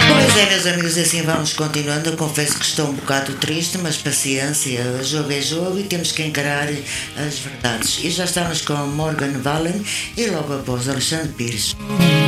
Pois é, meus amigos, assim vamos continuando. Eu confesso que estou um bocado triste, mas paciência, jogo é jogo e temos que encarar as verdades. E já estamos com Morgan Wallen e logo após Alexandre Pires.